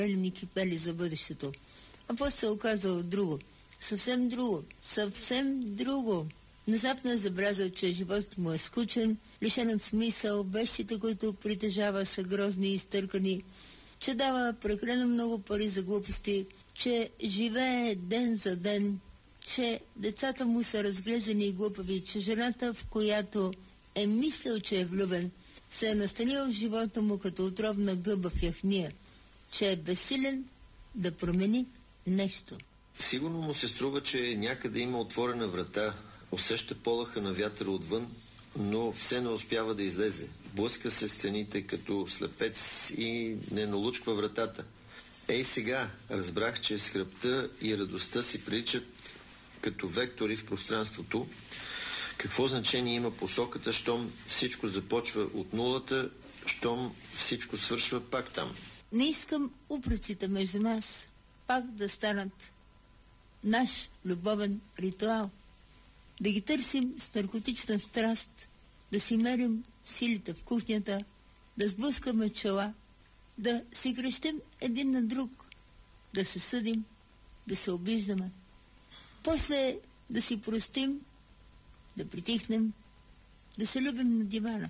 ни кипели за бъдещето. А после се оказало друго. Съвсем друго. Съвсем друго. Внезапно е забелязал, че животът му е скучен, лишен от смисъл, вещите, които притежава, са грозни и изтъркани, че дава прекалено много пари за глупости, че живее ден за ден, че децата му са разглезени и глупави, че жената, в която е мислил, че е влюбен, се е настанила в живота му като отровна гъба в яхния, че е безсилен да промени нещо. Сигурно му се струва, че някъде има отворена врата, усеща полъха на вятъра отвън, но все не успява да излезе. Блъска се в стените като слепец и не налучква вратата. Ей сега разбрах, че скръбта и радостта си приличат като вектори в пространството. Какво значение има посоката, щом всичко започва от нулата, щом всичко свършва пак там? Не искам упреците между нас пак да станат наш любовен ритуал. Да ги търсим с наркотична страст, да си мерим силите в кухнята, да сблъскаме чела, да си крещим един на друг, да се съдим, да се обиждаме. После да си простим, да притихнем, да се любим на дивана.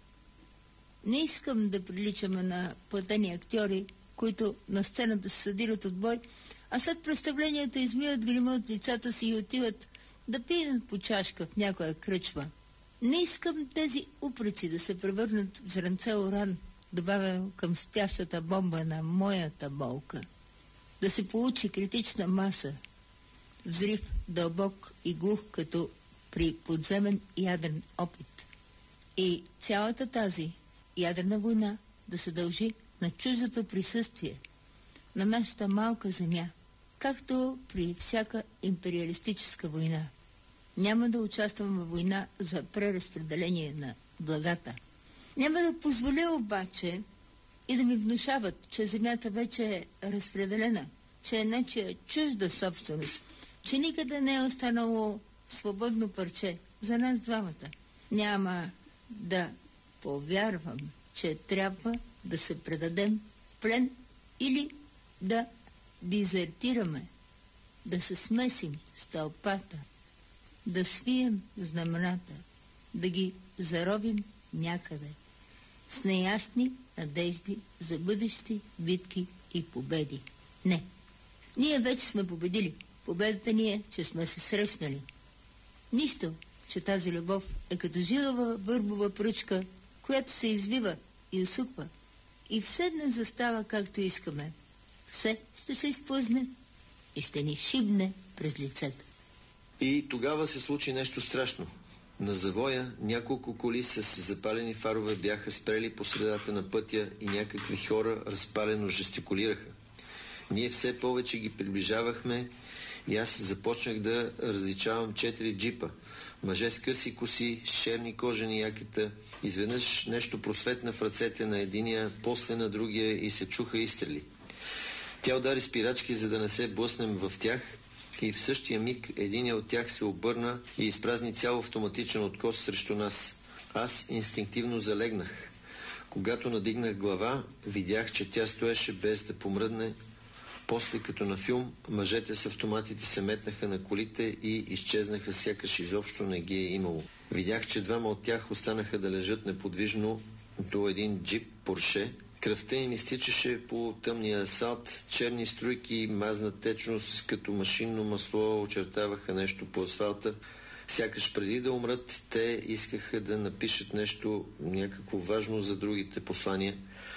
Не искам да приличаме на платени актьори, които на сцената се съдират от бой, а след представлението измиват грима от лицата си и отиват да пият по чашка в някоя кръчма. Не искам тези упреци да се превърнат в зранце уран, добавено към спящата бомба на моята болка. Да се получи критична маса, взрив дълбок и глух, като при подземен ядрен опит. И цялата тази ядрена война да се дължи на чуждото присъствие на нашата малка земя, както при всяка империалистическа война. Няма да участвам във война за преразпределение на благата. Няма да позволя обаче и да ми внушават, че земята вече е разпределена, че е нечия чужда собственост, че никъде не е останало свободно парче за нас двамата. Няма да повярвам, че трябва да се предадем в плен или да дезертираме, да се смесим с тълпата, да свием знамената, да ги заровим някъде, с неясни надежди за бъдещи битки и победи. Не. Ние вече сме победили. Победата ни е, че сме се срещнали. Нищо, че тази любов е като жилава върбова пръчка, която се извива и усуква и все не застава както искаме. Все ще се изплъзне и ще ни шибне през лицето. И тогава се случи нещо страшно. На завоя няколко коли с запалени фарове бяха спрели по средата на пътя и някакви хора разпалено жестикулираха. Ние все повече ги приближавахме и аз започнах да различавам 4 джипа. Мъже с къси коси, с черни кожени якета. Изведнъж нещо просветна в ръцете на единия, после на другия и се чуха изстрели. Тя удари спирачки, за да не се блъснем в тях, и в същия миг единия от тях се обърна и изпразни цял автоматичен откос срещу нас. Аз инстинктивно залегнах. Когато надигнах глава, видях, че тя стоеше без да помръдне. После, като на филм, мъжете с автоматите се метнаха на колите и изчезнаха, сякаш изобщо не ги е имало. Видях, че двама от тях останаха да лежат неподвижно до един джип Порше. Кръвта им изтичаше по тъмния асфалт, черни струйки, мазна течност, като машинно масло очертаваха нещо по асфалта. Сякаш преди да умрат, те искаха да напишат нещо, някакво важно за другите послания.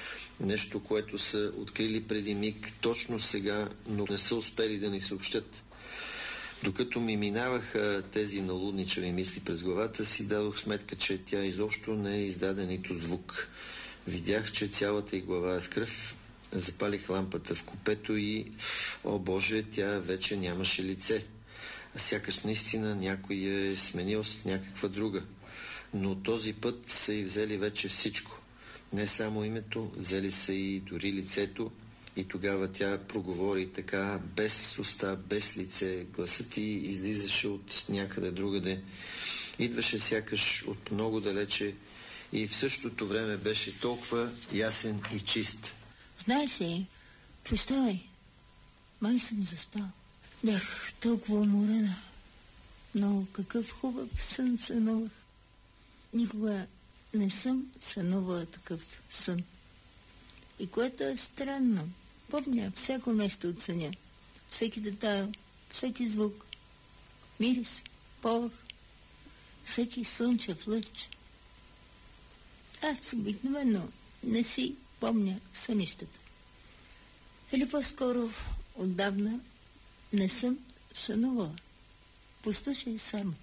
Нещо, което са открили преди миг, точно сега, но не са успели да ни съобщат. Докато ми минаваха тези налудничави мисли през главата си, дадох сметка, че тя изобщо не е издаде нито звук. Видях, че цялата й глава е в кръв. Запалих лампата в купето и, о Боже, тя вече нямаше лице. А сякаш наистина някой е сменил с някаква друга. Но този път са й взели вече всичко. Не само името, взели са и дори лицето. И тогава тя проговори така, без уста, без лице. Гласът ти излизаше от някъде другаде. Идваше сякаш от много далече и в същото време беше толкова ясен и чист. Знаеш ли, Прощавай, май съм заспал. Бях толкова уморена, но какъв хубав сън сънувах. Никога не съм сънувала такъв сън. И което е странно, помня всяко нещо от съня, всеки детайл, всеки звук, мирис, полъх, всеки слънчев лъч. Аз обикновено не си помня сънищата. Или по-скоро отдавна не съм сънувала. Послушай само.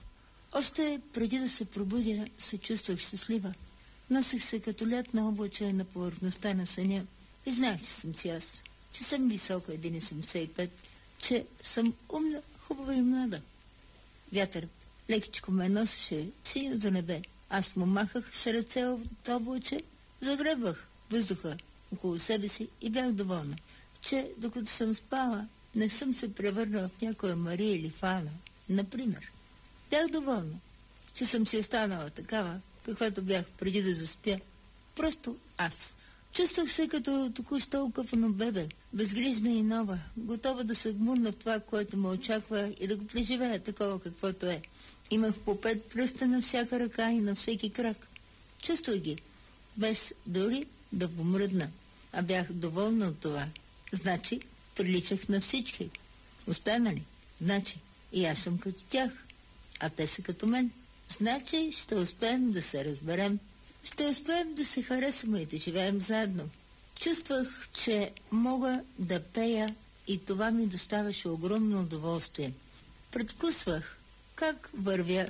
Още преди да се пробудя, се чувствах щастлива. Носех се като лятна облаче на повърхността на съня и знаех, че съм си аз, че съм висока 1,75, че съм умна, хубава и млада. Вятърът лекичко ме носеше синьото небе. Аз му махах с ръце от облаче, загребвах въздуха около себе си и бях доволна, че докато съм спала, не съм се превърнала в някоя Мария или Фана, например. Бях доволна, че съм си останала такава, каквато бях преди да заспя. Просто аз. Чувствах се като току-що окъпано бебе, безгрижна и нова, готова да се гмурна в това, което ме очаква и да го преживея такова каквото е. Имах по 5 пръста на всяка ръка и на всеки крак. Чувствах ги, без дори да помръдна, а бях доволна от това. Значи, приличах на всички. Останали. Значи, и аз съм като тях, а те са като мен. Значи, ще успеем да се разберем. Ще успеем да се харесаме и да живеем заедно. Чувствах, че мога да пея и това ми доставаше огромно удоволствие. Предвкусвах как вървя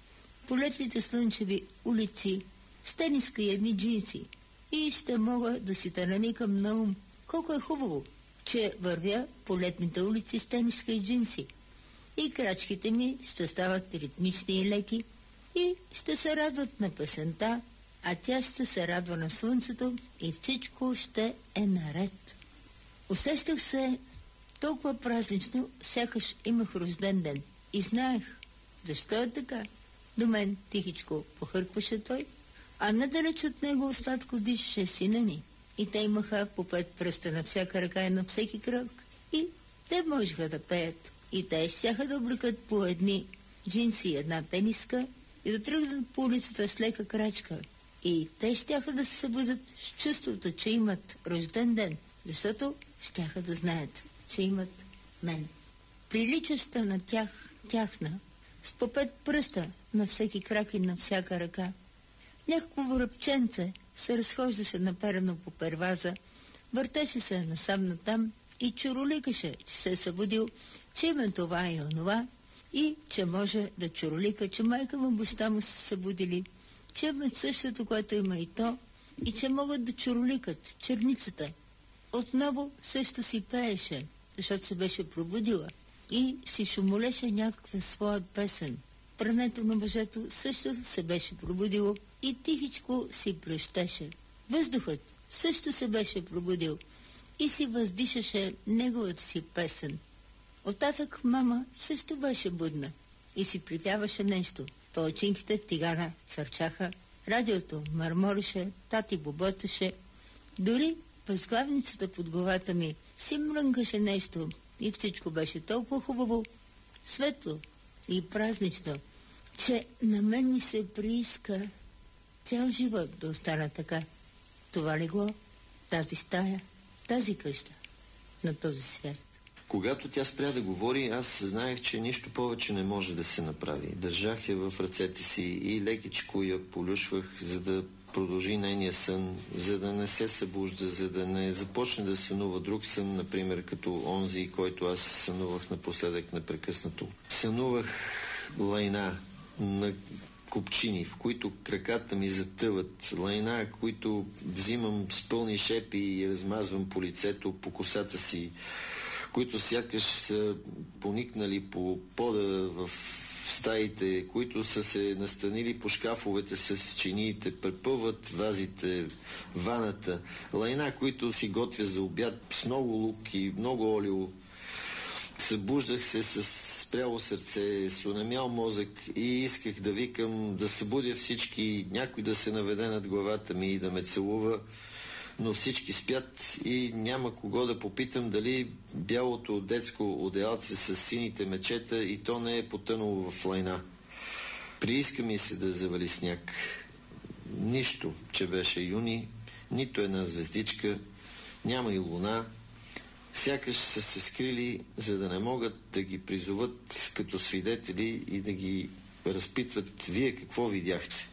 по летните слънчеви улици с тениска и едни джинси и ще мога да си наникам на ум. Колко е хубаво, че вървя по летните улици с тениска и джинси. И крачките ми ще стават ритмични и леки и ще се радват на песента, а тя ще се радва на слънцето и всичко ще е наред. Усещах се толкова празнично, сякаш имах рожден ден и знаех защо е така. До мен тихичко похъркваше той, а надалеч от него сладко дишаше сина ни. И те имаха по 5 пръста на всяка ръка и на всеки крак. И те можеха да пеят. И те щяха да облекат по едни джинси и една тениска и да тръгнат по улицата с лека крачка. И те щяха да се събудят с чувството, че имат рожден ден, защото щяха да знаят, че имат мен. Приличаща на тях, тяхна, с по 5 пръста на всеки крак и на всяка ръка. Някакво воробченце се разхождаше наперено по перваза, въртеше се насам натам и чуроликаше, че се е събудил, че има това и онова, и че може да чуролика, че майка му, баща му са събудили, че имат същото, което има и то, и че могат да чуроликат черницата. Отново също си пееше, защото се беше пробудила и си шумолеше някаква своя песен. Прането на мъжето също се беше пробудило и тихичко си плещеше. Въздухът също се беше пробудил и си въздишаше неговата си песен. Оттатък мама също беше будна и си припяваше нещо. Палачинките в тигана църчаха, радиото мърмореше, тати боботеше. Дори възглавницата под главата ми си мрънкаше нещо и всичко беше толкова хубаво, светло и празнично, че на мен ми се прииска цял живот да остана така. Това легло, тази стая, тази къща на този свят. Когато тя спря да говори, аз знаех, че нищо повече не може да се направи. Държах я в ръцете си и лекичко я полюшвах, за да продължи нейния сън, за да не се събужда, за да не започне да сънува друг сън, например като онзи, който аз сънувах напоследък непрекъснато. Сънувах лайна на купчини, в които краката ми затъват, лайна, които взимам с пълни шепи и размазвам по лицето, по косата си, които сякаш са поникнали по пода в стаите, които са се настанили по шкафовете с чиниите, препъват вазите, ваната, лайна, които си готвя за обяд с много лук и много олио. Събуждах се с спряло сърце, с онемял мозък и исках да викам, да събудя всички, някой да се наведе над главата ми и да ме целува, но всички спят и няма кого да попитам дали бялото детско одеялце с сините мечета и то не е потънало в лайна. Прииска ми се да завали сняг. Нищо, че беше юни, нито една звездичка, няма и луна. Сякаш са се скрили, за да не могат да ги призоват като свидетели и да ги разпитват: вие какво видяхте?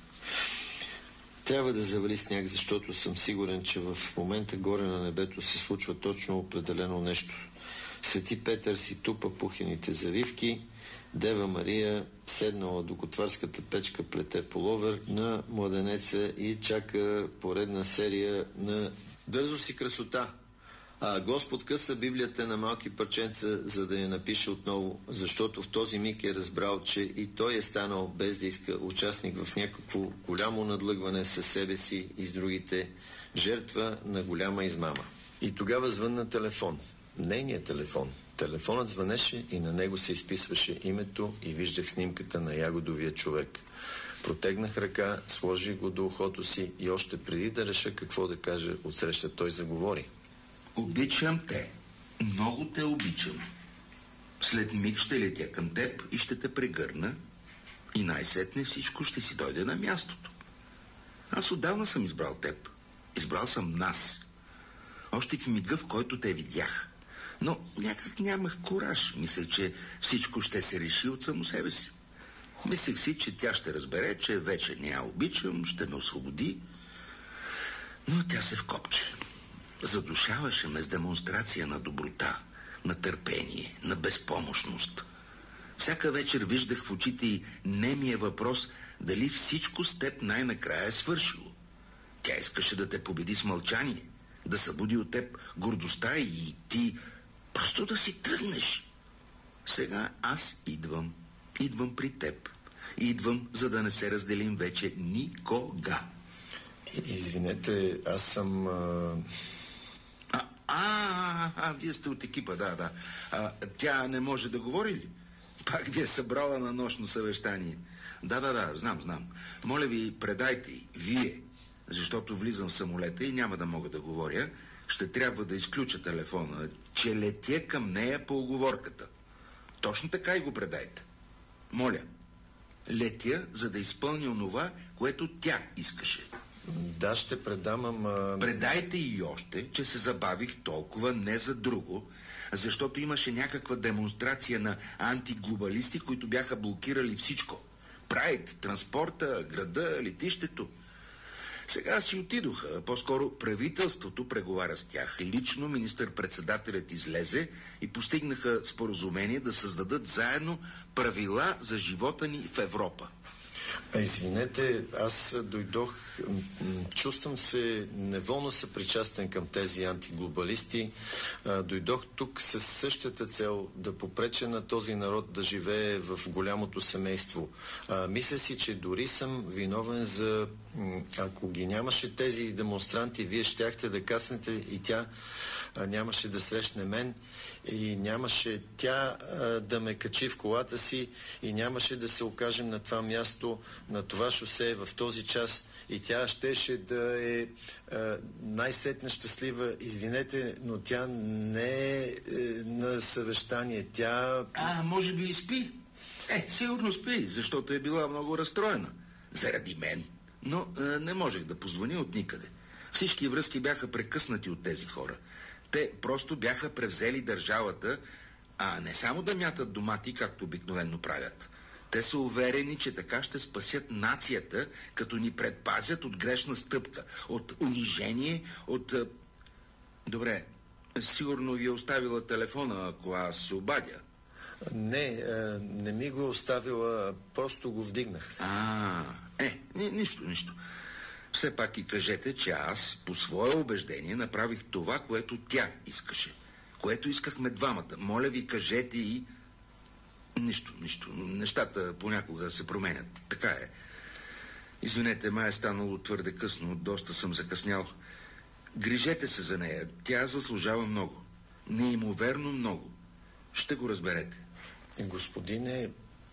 Трябва да завали сняг, защото съм сигурен, че в момента горе на небето се случва точно определено нещо. Свети Петър си тупа пухените завивки, Дева Мария седнала до готварската печка, плете половер на младенеца и чака поредна серия на Дързо си красота. А Господ къса Библията на малки парченца, за да я напише отново, защото в този миг е разбрал, че и той е станал, без да иска, участник в някакво голямо надлъгване със себе си и с другите, жертва на голяма измама. И тогава звънна телефон. Нейният телефон. Телефонът звънеше и на него се изписваше името и виждах снимката на ягодовия човек. Протегнах ръка, сложих го до ухото си и още преди да реша какво да кажа, отсреща той заговори. Обичам те. Много те обичам. След миг ще летя към теб и ще те прегърна и най-сетне всичко ще си дойде на мястото. Аз отдавна съм избрал теб. Избрал съм нас. Още в мига, в който те видях. Но някак нямах кураж. Мислех, че всичко ще се реши от само себе си. Мислех си, че тя ще разбере, че вече не я обичам, ще ме освободи. Но тя се вкопче. Задушаваше ме с демонстрация на доброта, на търпение, на безпомощност. Всяка вечер виждах в очите й немия въпрос дали всичко с теб най-накрая е свършило. Тя искаше да те победи с мълчание, да събуди от теб гордостта и ти просто да си тръгнеш. Сега аз идвам. Идвам при теб. Идвам, за да не се разделим вече никога. Извинете, аз съм... Вие сте от екипа, да. Тя не може да говори ли? Пак ви е събрала на нощно съвещание. Да, знам. Моля ви, предайте й, вие, защото влизам в самолета и няма да мога да говоря. Ще трябва да изключа телефона, че летя към нея по уговорката. Точно така и го предайте. Моля, летя, за да изпълня онова, което тя искаше. Да, ще предам, ама... Предайте и още, че се забавих толкова не за друго, защото имаше някаква демонстрация на антиглобалисти, които бяха блокирали всичко. Прайд, транспорта, града, летището. Сега си отидоха. По-скоро правителството преговаря с тях. Лично министър-председателят излезе и постигнаха споразумение да създадат заедно правила за живота ни в Европа. Извинете, аз дойдох, чувствам се неволно съпричастен към тези антиглобалисти. Дойдох тук с същата цел да попреча на този народ да живее в голямото семейство. Мисля си, че дори съм виновен за... Ако ги нямаше тези демонстранти, вие щяхте да каснете и тя нямаше да срещне мен и нямаше тя да ме качи в колата си и нямаше да се окажем на това място, на това шосе в този час и тя щеше да е най-сетне щастлива. Извинете, но тя не е на съвещание. Тя... Може би и спи. Сигурно спи, защото е била много разстроена. Заради мен. Но не можех да позвоня от никъде. Всички връзки бяха прекъснати от тези хора. Те просто бяха превзели държавата, а не само да мятат домати, както обикновено правят. Те са уверени, че така ще спасят нацията, като ни предпазят от грешна стъпка, от унижение, от... Добре, сигурно ви е оставила телефона, ако аз се обадя. Не ми го оставила, просто го вдигнах. Нищо. Все пак и кажете, че аз, по свое убеждение, направих това, което тя искаше. Което искахме двамата. Моля ви, кажете и... Нищо. Нещата понякога се променят. Така е. Извинете, май е станало твърде късно. Доста съм закъснял. Грижете се за нея. Тя заслужава много. Неимоверно много. Ще го разберете. Господине,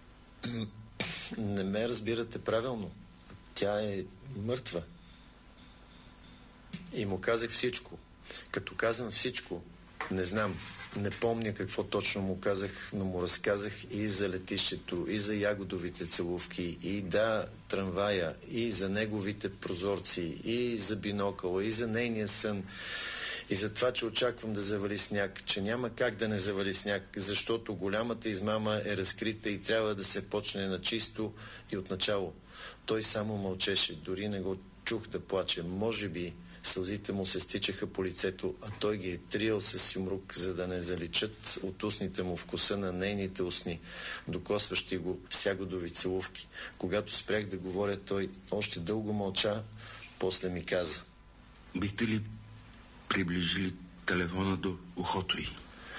не ме разбирате правилно. Тя е мъртва. И му казах всичко. Като казвам всичко, не знам, не помня какво точно му казах, но му разказах и за летището, и за ягодовите целувки, и да, трамвая, и за неговите прозорци, и за бинокъла, и за нейния сън, и за това, че очаквам да завали сняг, че няма как да не завали сняг, защото голямата измама е разкрита и трябва да се почне на чисто и отначало. Той само мълчеше, дори не го чух да плаче. Може би сълзите му се стичаха по лицето, а той ги е триел с юмрук, за да не заличат от устните му вкуса на нейните устни, докосващи го с ягодови целувки. Когато спрях да говоря, той още дълго мълча, после ми каза: бихте ли приближили телефона до ухото й?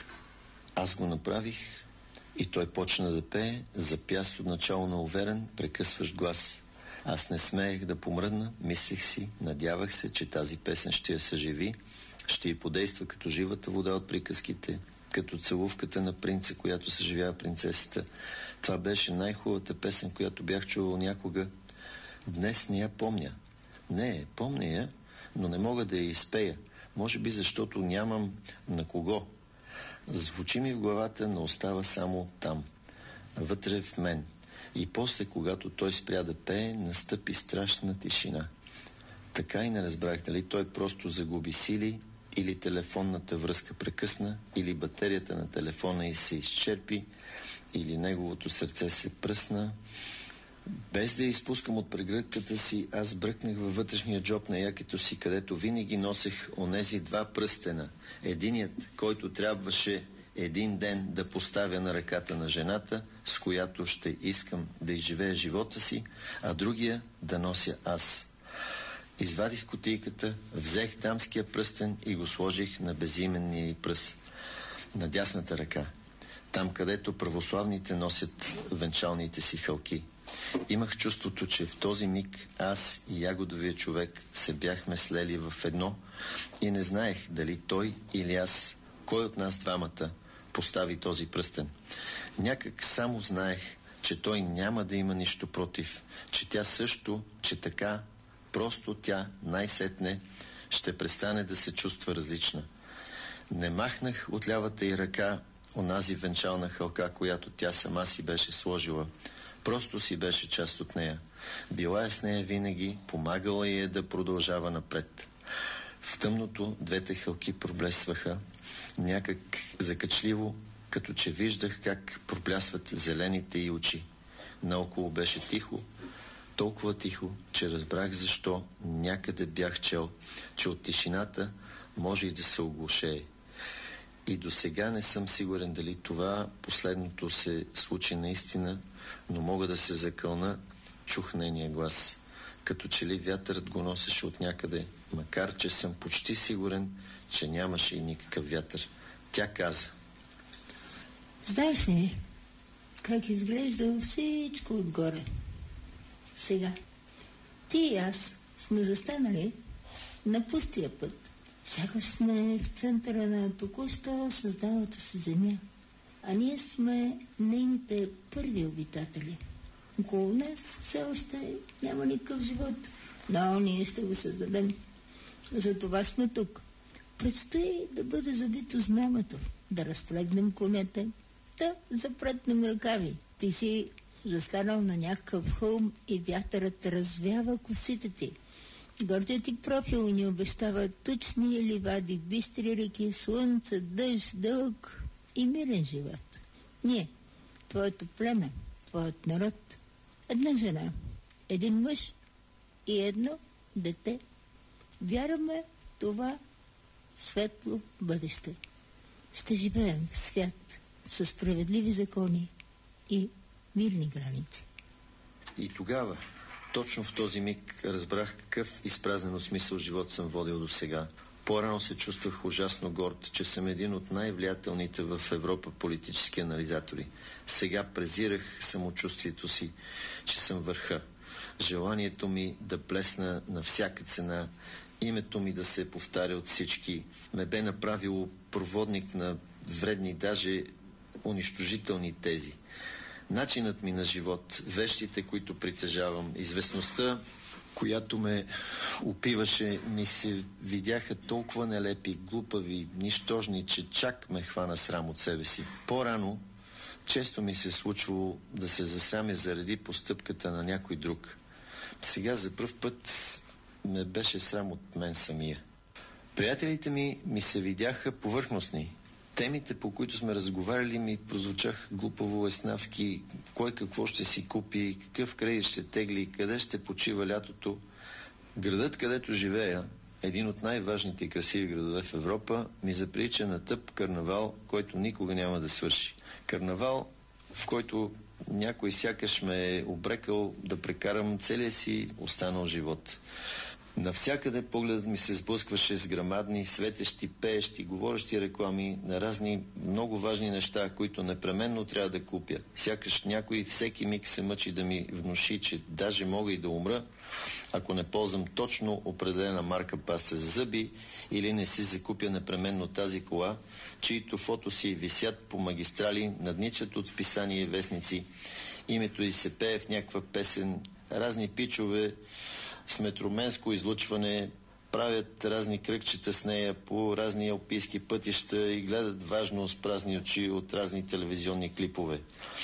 Аз го направих и той почна да пее, запяст отначало на уверен, прекъсващ глас. Аз не смеех да помръдна, мислех си, надявах се, че тази песен ще я съживи, ще й подейства като живата вода от приказките, като целувката на принца, която съживява принцесата. Това беше най-хубавата песен, която бях чувал някога. Днес не я помня. Не, помня я, но не мога да я изпея. Може би защото нямам на кого. Звучи ми в главата, но остава само там, вътре в мен. И после, когато той спря да пее, настъпи страшна тишина. Така и не разбрах дали той просто загуби сили, или телефонната връзка прекъсна, или батерията на телефона й се изчерпи, или неговото сърце се пръсна. Без да я изпускам от прегръдката си, аз бръкнах във вътрешния джоб на якето си, където винаги носех онези два пръстена. Единият, който трябваше един ден да поставя на ръката на жената, с която ще искам да изживея живота си, а другия да нося аз. Извадих кутийката, взех дамския пръстен и го сложих на безименния й пръст, на дясната ръка, там където православните носят венчалните си халки. Имах чувството, че в този миг аз и ягодовия човек се бяхме слели в едно и не знаех дали той или аз, кой от нас двамата постави този пръстен. Някак само знаех, че той няма да има нищо против, че тя също, че така, просто тя най-сетне ще престане да се чувства различна. Не махнах от лявата й ръка онази венчална халка, която тя сама си беше сложила. Просто си беше част от нея. Била е с нея винаги, помагала й да продължава напред. В тъмното двете халки проблесваха, някак закачливо, като че виждах как проблясват зелените й очи. Наоколо беше тихо, толкова тихо, че разбрах защо някъде бях чел, че от тишината може и да се оглушее. И до сега не съм сигурен дали това последното се случи наистина, но мога да се закълна, чух нейния глас. Като че ли вятърът го носеше от някъде, макар че съм почти сигурен, че нямаше и никакъв вятър. Тя каза: знаеш ли как изглежда всичко отгоре? Сега ти и аз сме застанали на пустия път. Сякаш сме в центъра на току-що създалата се земя, а ние сме нейните първи обитатели. Около нас все още няма никакъв живот, но ние ще го създадем. Затова сме тук. Предстои да бъде забито знамето, да разплегнем конете, да запретнем ръкави. Ти си застанал на някакъв хълм и вятърът развява косите ти. Гордият ти профил ни обещава тучни ливади, бистри реки, слънце, дъжд, дълг и мирен живот. Ние, твоето племе, твоят народ, една жена, един мъж и едно дете, вярваме в това светло бъдеще. Ще живеем в свят със справедливи закони и мирни граници. И тогава, точно в този миг, разбрах какъв изпразнен смисъл живот съм водил до сега. По-рано се чувствах ужасно горд, че съм един от най-влиятелните в Европа политически анализатори. Сега презирах самочувствието си, че съм върха. Желанието ми да блесна на всяка цена, името ми да се повтаря от всички, ме бе направило проводник на вредни, даже унищожителни тези. Начинът ми на живот, вещите, които притежавам, известността, която ме опиваше, ми се видяха толкова нелепи, глупави, нищожни, че чак ме хвана срам от себе си. По-рано често ми се случвало да се засрамя заради постъпката на някой друг. Сега за пръв път ме беше срам от мен самия. Приятелите ми се видяха повърхностни. Темите, по които сме разговаряли, ми прозвучаха глупаво еснавски. Кой какво ще си купи, какъв кредит ще тегли, къде ще почива лятото. Градът, където живея, един от най-важните и красиви градове в Европа, ми заприлича на тъп карнавал, който никога няма да свърши. Карнавал, в който някой сякаш ме е обрекал да прекарам целия си останал живот. Навсякъде погледът ми се сблъскваше с грамадни, светещи, пеещи, говорещи реклами на разни много важни неща, които непременно трябва да купя. Сякаш някой всеки миг се мъчи да ми внуши, че даже мога и да умра, ако не ползвам точно определена марка паста за зъби или не си закупя непременно тази кола, чието фото си висят по магистрали, надничат от списания и вестници. Името й се пее в някаква песен, разни пичове с метроменско излъчване правят разни кръгчета с нея по разни алпийски пътища и гледат важно с празни очи от разни телевизионни клипове.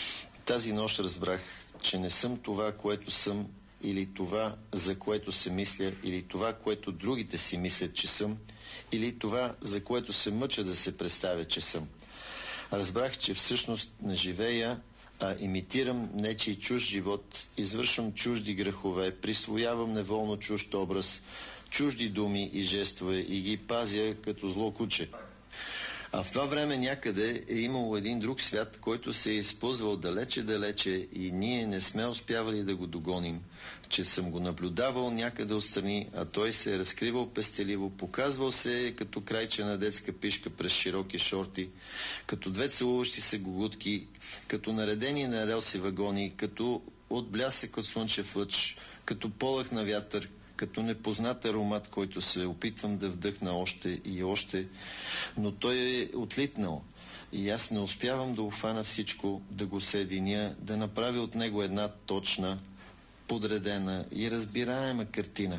Тази нощ разбрах, че не съм това, което съм, или това, за което се мисля, или това, което другите си мислят, че съм, или това, за което се мъча да се представя, че съм. Разбрах, че всъщност не живея, а имитирам нечий чужд живот, извършвам чужди грехове, присвоявам неволно чужд образ, чужди думи и жестове и ги пазя като зло куче. А в това време някъде е имало един друг свят, който се е използвал далече-далече и ние не сме успявали да го догоним, че съм го наблюдавал някъде отстрани, а той се е разкривал пестеливо, показвал се като крайче на детска пишка през широки шорти, като две целуващи се гугутки, като наредени на релси вагони, като от блясък от слънчев лъч, като полъх на вятър, като непознат аромат, който се опитвам да вдъхна още и още, но той е отлитнал и аз не успявам да обхвана всичко, да го съединя, да направя от него една точна, подредена и разбираема картина.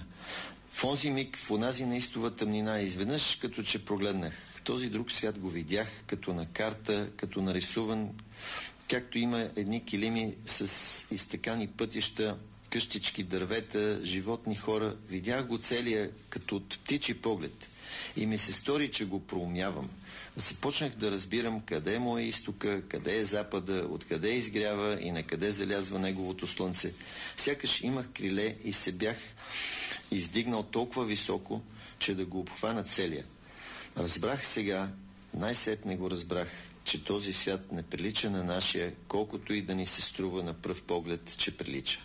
В онзи миг, в онази неистова тъмнина, изведнъж като че прогледнах. Този друг свят го видях като на карта, като нарисуван, както има едни килими с изтекани пътища, къщички, дървета, животни, хора. Видях го целия като от птичи поглед и ми се стори, че го проумявам. Започнах да разбирам къде му е изтока, къде е запада, откъде изгрява и на къде залязва неговото слънце. Сякаш имах криле и се бях издигнал толкова високо, че да го обхвана целия. Разбрах сега, най-сетне го разбрах, че този свят не прилича на нашия, колкото и да ни се струва на пръв поглед, че прилича.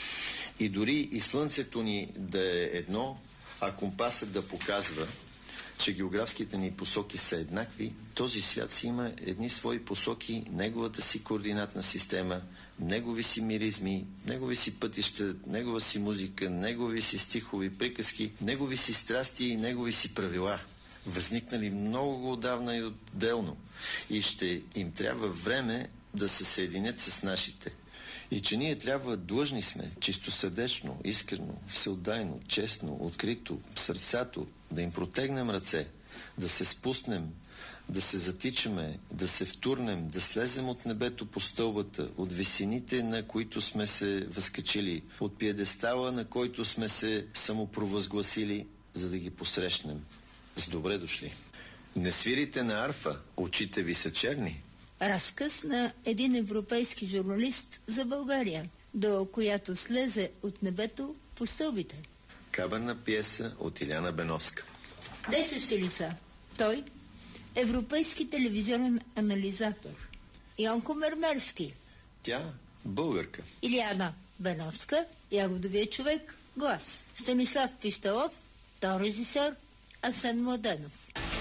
И дори и слънцето ни да е едно, а компасът да показва, че географските ни посоки са еднакви, този свят си има едни свои посоки, неговата си координатна система, негови си миризми, негови си пътища, негова си музика, негови си стихови приказки, негови си страсти и негови си правила, възникнали много отдавна и отделно, и ще им трябва време да се съединят с нашите. И че ние трябва длъжни сме, чистосърдечно, искрено, всеотдайно, честно, открито, сърцато, да им протегнем ръце, да се спуснем, да се затичаме, да се втурнем, да слезем от небето по стълбата, от висините, на които сме се възкачили, от пиедестала, на който сме се самопровъзгласили, за да ги посрещнем. С добре дошли! Не свирите на арфа, очите ви са черни. Разказ на един европейски журналист за България, до която слезе от небето по стълбите. Кабарна пиеса от Иляна Беновска. Действащи лица. Той, европейски телевизионен анализатор. Йонко Мермерски. Тя, българка. Иляна Беновска, ягодовия човек, глас. Станислав Пищалов, то режисьор Асен Младенов.